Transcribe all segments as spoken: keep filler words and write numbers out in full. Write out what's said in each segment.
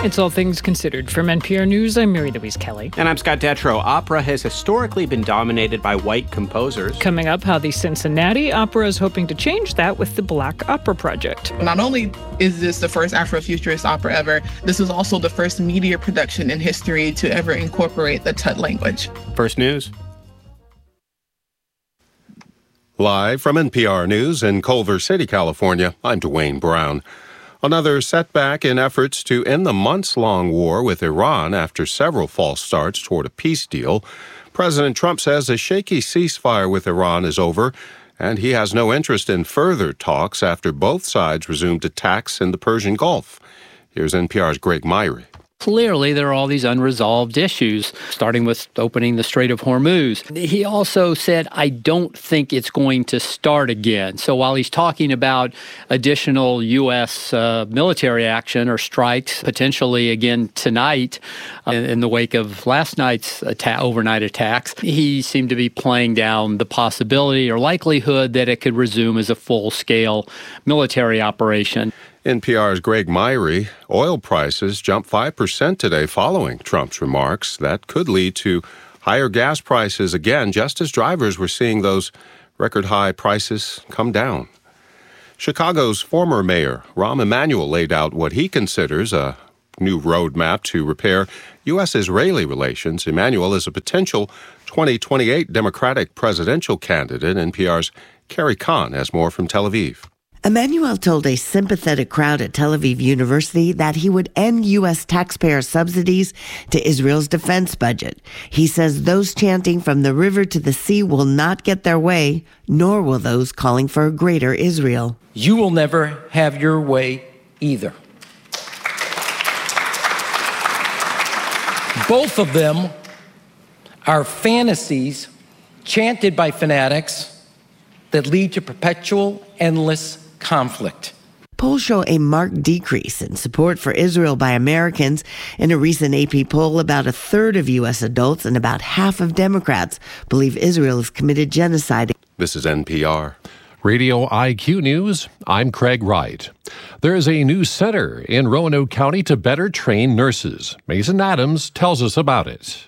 It's All Things Considered. From N P R News, I'm Mary Louise Kelly. And I'm Scott Detrow. Opera has historically been dominated by white composers. Coming up, how the Cincinnati Opera is hoping to change that with the Black Opera Project. Not only is this the first Afrofuturist opera ever, this was also the first media production in history to ever incorporate the Tut language. First News. Live from N P R News in Culver City, California, I'm Dwayne Brown. Another setback in efforts to end the months-long war with Iran after several false starts toward a peace deal. President Trump says a shaky ceasefire with Iran is over, and he has no interest in further talks after both sides resumed attacks in the Persian Gulf. Here's N P R's Greg Myrie. Clearly, there are all these unresolved issues, starting with opening the Strait of Hormuz. He also said, I don't think it's going to start again. So while he's talking about additional U S uh, military action or strikes, potentially again tonight, uh, in the wake of last night's atta- overnight attacks, he seemed to be playing down the possibility or likelihood that it could resume as a full-scale military operation. N P R's Greg Myrie. Oil prices jumped five percent today following Trump's remarks. That could lead to higher gas prices again, just as drivers were seeing those record-high prices come down. Chicago's former mayor, Rahm Emanuel, laid out what he considers a new roadmap to repair U S-Israeli relations. Emanuel is a potential twenty twenty-eight Democratic presidential candidate. N P R's Carrie Kahn has more from Tel Aviv. Emanuel told a sympathetic crowd at Tel Aviv University that he would end U S taxpayer subsidies to Israel's defense budget. He says those chanting from the river to the sea will not get their way, nor will those calling for a greater Israel. You will never have your way either. Both of them are fantasies chanted by fanatics that lead to perpetual, endless conflict. Polls show a marked decrease in support for Israel by Americans. In a recent A P poll, about a third of U S adults and about half of Democrats believe Israel has committed genocide. This is N P R. Radio I Q News, I'm Craig Wright. There is a new center in Roanoke County to better train nurses. Mason Adams tells us about it.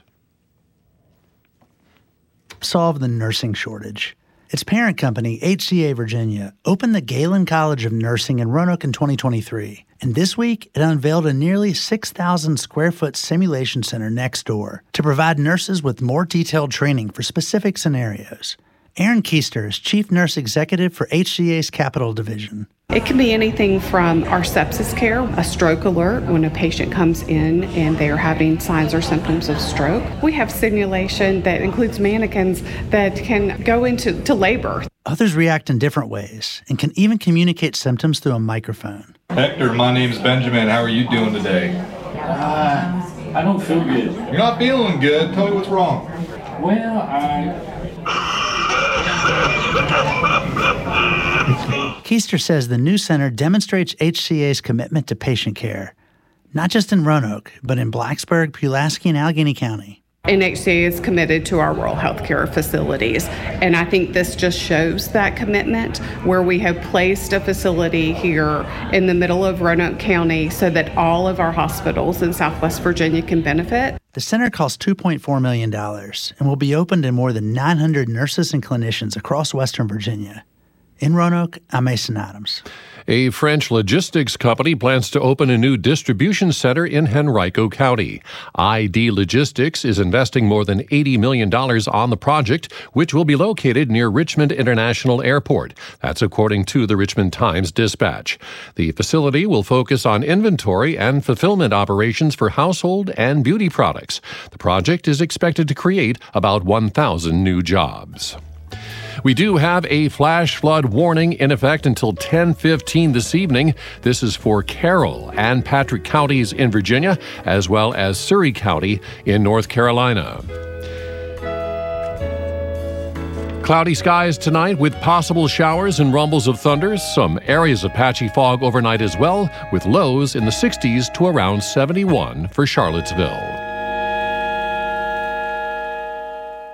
Solve the nursing shortage. Its parent company, H C A Virginia, opened the Galen College of Nursing in Roanoke in twenty twenty-three, and this week it unveiled a nearly six thousand square foot simulation center next door to provide nurses with more detailed training for specific scenarios. Erin Keister is Chief Nurse Executive for H C A's Capital Division. It can be anything from our sepsis care, a stroke alert when a patient comes in and they're having signs or symptoms of stroke. We have simulation that includes mannequins that can go into to labor. Others react in different ways and can even communicate symptoms through a microphone. Hector, my name's Benjamin. How are you doing today? Uh, I don't feel good. You're not feeling good. Tell me what's wrong. Well, I... Keister says the new center demonstrates H C A's commitment to patient care, not just in Roanoke, but in Blacksburg, Pulaski, and Allegheny County. And H C A is committed to our rural health care facilities. And I think this just shows that commitment where we have placed a facility here in the middle of Roanoke County so that all of our hospitals in Southwest Virginia can benefit. The center costs two point four million dollars and will be opened to more than nine hundred nurses and clinicians across Western Virginia. In Roanoke, I'm Mason Adams. A French logistics company plans to open a new distribution center in Henrico County. I D Logistics is investing more than eighty million dollars on the project, which will be located near Richmond International Airport. That's according to the Richmond Times-Dispatch. The facility will focus on inventory and fulfillment operations for household and beauty products. The project is expected to create about one thousand new jobs. We do have a flash flood warning in effect until ten fifteen this evening. This is for Carroll and Patrick counties in Virginia, as well as Surry County in North Carolina. Cloudy skies tonight with possible showers and rumbles of thunder. Some areas of patchy fog overnight as well, with lows in the sixties to around seventy-one for Charlottesville.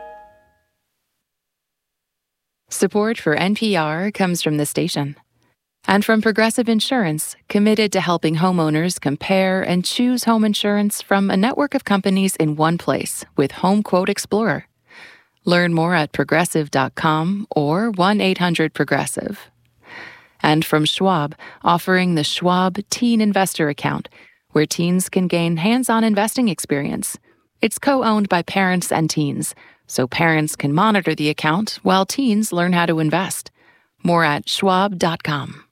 Support for N P R comes from the station. And from Progressive Insurance, committed to helping homeowners compare and choose home insurance from a network of companies in one place with Home Quote Explorer. Learn more at progressive dot com or one eight hundred progressive. And from Schwab, offering the Schwab Teen Investor Account, where teens can gain hands-on investing experience. It's co-owned by parents and teens, so parents can monitor the account while teens learn how to invest. More at schwab dot com.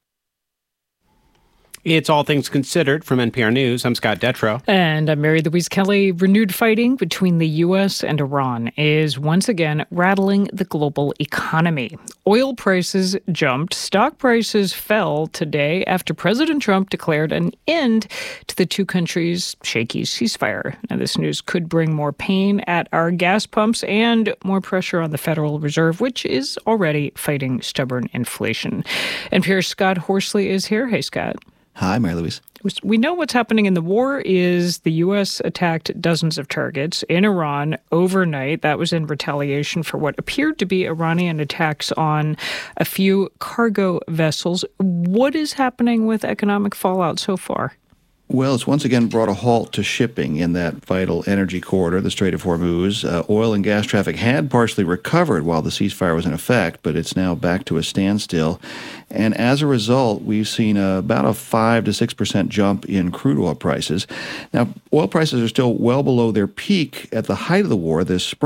It's All Things Considered from N P R News. I'm Scott Detrow. And I'm Mary Louise Kelly. Renewed fighting between the U S and Iran is once again rattling the global economy. Oil prices jumped. Stock prices fell today after President Trump declared an end to the two countries' shaky ceasefire. Now, this news could bring more pain at our gas pumps and more pressure on the Federal Reserve, which is already fighting stubborn inflation. N P R's Scott Horsley is here. Hey, Scott. Hi, Mary Louise. We know what's happening in the war is the U S attacked dozens of targets in Iran overnight. That was in retaliation for what appeared to be Iranian attacks on a few cargo vessels. What is happening with economic fallout so far? Well, it's once again brought a halt to shipping in that vital energy corridor, the Strait of Hormuz. Uh, oil and gas traffic had partially recovered while the ceasefire was in effect, but it's now back to a standstill. And as a result, we've seen a, about a five to six percent jump in crude oil prices. Now, oil prices are still well below their peak at the height of the war this spring.